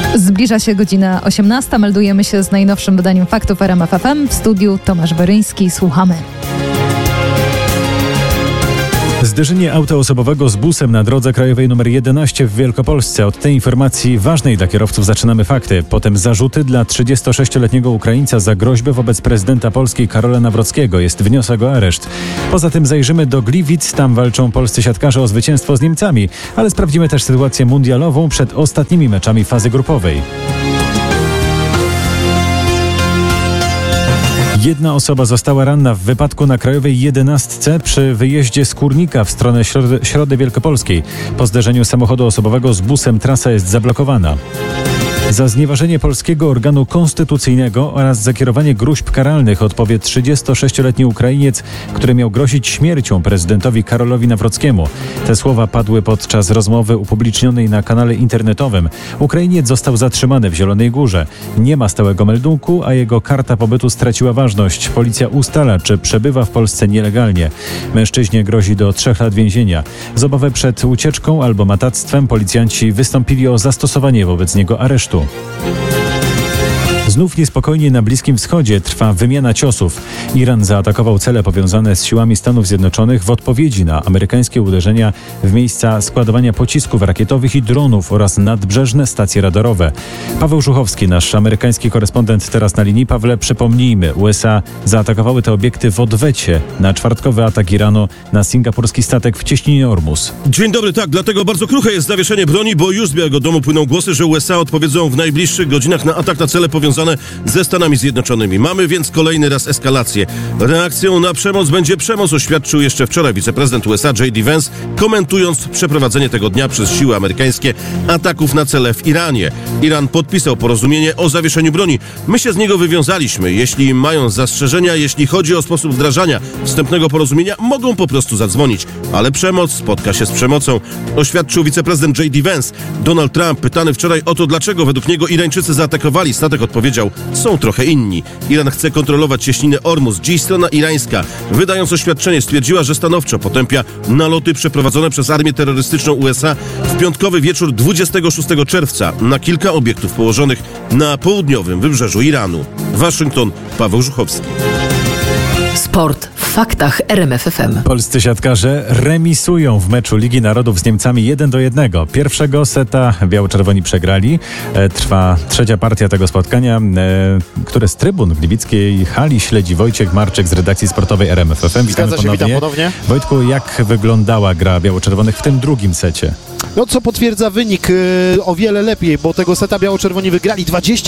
Zbliża się godzina 18. Meldujemy się z najnowszym wydaniem faktów RMF FM. W studiu Tomasz Beryński. Słuchamy. Zderzenie auta osobowego z busem na drodze krajowej nr 11 w Wielkopolsce. Od tej informacji ważnej dla kierowców zaczynamy fakty. Potem zarzuty dla 36-letniego Ukraińca za groźbę wobec prezydenta Polski Karola Nawrockiego. Jest wniosek o areszt. Poza tym zajrzymy do Gliwic. Tam walczą polscy siatkarze o zwycięstwo z Niemcami. Ale sprawdzimy też sytuację mundialową przed ostatnimi meczami fazy grupowej. Jedna osoba została ranna w wypadku na krajowej 11 przy wyjeździe z Kórnika w stronę Środy Wielkopolskiej. Po zderzeniu samochodu osobowego z busem trasa jest zablokowana. Za znieważenie polskiego organu konstytucyjnego oraz za kierowanie gróźb karalnych odpowie 36-letni Ukrainiec, który miał grozić śmiercią prezydentowi Karolowi Nawrockiemu. Te słowa padły podczas rozmowy upublicznionej na kanale internetowym. Ukrainiec został zatrzymany w Zielonej Górze. Nie ma stałego meldunku, a jego karta pobytu straciła ważność. Policja ustala, czy przebywa w Polsce nielegalnie. Mężczyźnie grozi do 3 lat więzienia. Z obawy przed ucieczką albo matactwem policjanci wystąpili o zastosowanie wobec niego aresztu. Znów niespokojnie na Bliskim Wschodzie trwa wymiana ciosów. Iran zaatakował cele powiązane z siłami Stanów Zjednoczonych w odpowiedzi na amerykańskie uderzenia w miejsca składowania pocisków rakietowych i dronów oraz nadbrzeżne stacje radarowe. Paweł Żuchowski, nasz amerykański korespondent, teraz na linii. Pawle, przypomnijmy, USA zaatakowały te obiekty w odwecie na czwartkowy atak Iranu na singapurski statek w cieśninie Ormus. Dzień dobry, tak, dlatego bardzo kruche jest zawieszenie broni, bo już z Białego Domu płyną głosy, że USA odpowiedzą w najbliższych godzinach na atak na cele powiązane ze Stanami Zjednoczonymi. Mamy więc kolejny raz eskalację. Reakcją na przemoc będzie przemoc, oświadczył jeszcze wczoraj wiceprezydent USA J.D. Vance, komentując przeprowadzenie tego dnia przez siły amerykańskie ataków na cele w Iranie. Iran podpisał porozumienie o zawieszeniu broni. My się z niego wywiązaliśmy. Jeśli mają zastrzeżenia, jeśli chodzi o sposób wdrażania wstępnego porozumienia, mogą po prostu zadzwonić. Ale przemoc spotka się z przemocą, oświadczył wiceprezydent J.D. Vance. Donald Trump, pytany wczoraj o to, dlaczego według niego Irańczycy zaatakowali statek, odpowiedział: są trochę inni. Iran chce kontrolować cieśninę Ormus. Dziś strona irańska, wydając oświadczenie, stwierdziła, że stanowczo potępia naloty przeprowadzone przez armię terrorystyczną USA w piątkowy wieczór 26 czerwca na kilka obiektów położonych na południowym wybrzeżu Iranu. Waszyngton, Paweł Żuchowski. Sport w faktach RMF FM. Polscy siatkarze remisują w meczu Ligi Narodów z Niemcami 1-1. Pierwszego seta biało-czerwoni przegrali. Trwa trzecia partia tego spotkania, które z trybun w gliwickiej hali śledzi Wojciech Marczyk z redakcji sportowej RMF FM. Witam ponownie. Wojtku, jak wyglądała gra biało-czerwonych w tym drugim secie? No, co potwierdza wynik, o wiele lepiej, bo tego seta biało-czerwoni wygrali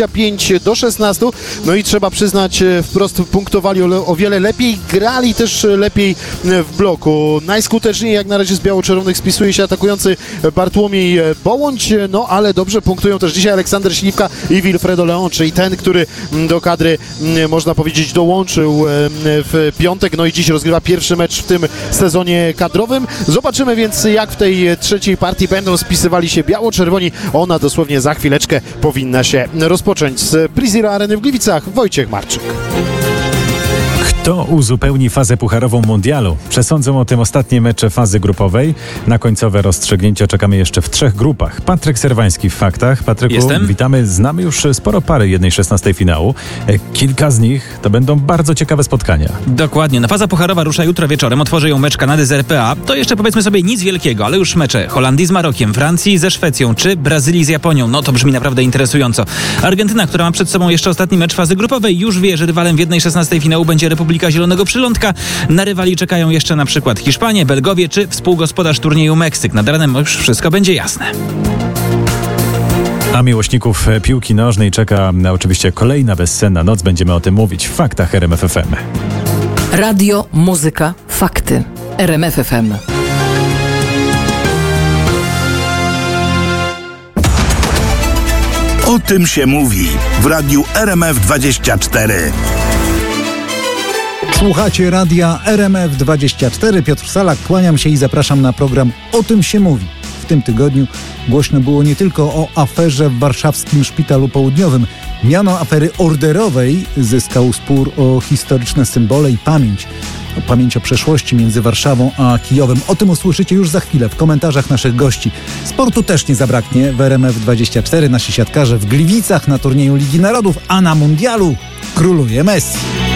25-16. No i trzeba przyznać, wprost punktowali o wiele lepiej, grali też lepiej w bloku. Najskuteczniej jak na razie z biało-czerwonych spisuje się atakujący Bartłomiej Bołądź, no ale dobrze punktują też dzisiaj Aleksander Śliwka i Wilfredo Leon, czyli ten, który do kadry, można powiedzieć, dołączył w piątek, no i dziś rozgrywa pierwszy mecz w tym sezonie kadrowym. Zobaczymy więc, jak w tej trzeciej partii będą spisywali się biało-czerwoni. Ona dosłownie za chwileczkę powinna się rozpocząć. Z Prizira Areny w Gliwicach Wojciech Marczyk. Kto uzupełni fazę pucharową mundialu? Przesądzą o tym ostatnie mecze fazy grupowej. Na końcowe rozstrzygnięcia czekamy jeszcze w 3 grupach. Patryk Serwański w faktach. Patryku, Jestem. Witamy. Znamy już sporo pary 1/16 finału. Kilka z nich to będą bardzo ciekawe spotkania. Dokładnie. No, faza pucharowa rusza jutro wieczorem. Otworzy ją mecz Kanady z RPA. To jeszcze, powiedzmy sobie, nic wielkiego, ale już mecze Holandii z Marokiem, Francji ze Szwecją czy Brazylii z Japonią. No to brzmi naprawdę interesująco. Argentyna, która ma przed sobą jeszcze ostatni mecz fazy grupowej, już wie, że rywalem w 1/16 finału będzie Republika Zielonego Przylądka. Na rywali czekają jeszcze na przykład Hiszpanie, Belgowie czy współgospodarz turnieju Meksyk. Nad ranem już wszystko będzie jasne. A miłośników piłki nożnej czeka oczywiście kolejna bezsenna noc. Będziemy o tym mówić w faktach RMF FM. Radio, muzyka, fakty. RMF FM. O tym się mówi w radiu RMF24. Słuchacie radia RMF24. Piotr Salak, kłaniam się i zapraszam na program O tym się mówi. W tym tygodniu głośno było nie tylko o aferze w warszawskim Szpitalu Południowym. Miano afery orderowej zyskał spór o historyczne symbole i pamięć. Pamięć o przeszłości między Warszawą a Kijowem. O tym usłyszycie już za chwilę w komentarzach naszych gości. Sportu też nie zabraknie w RMF24. Nasi siatkarze w Gliwicach na turnieju Ligi Narodów, a na mundialu króluje Messi.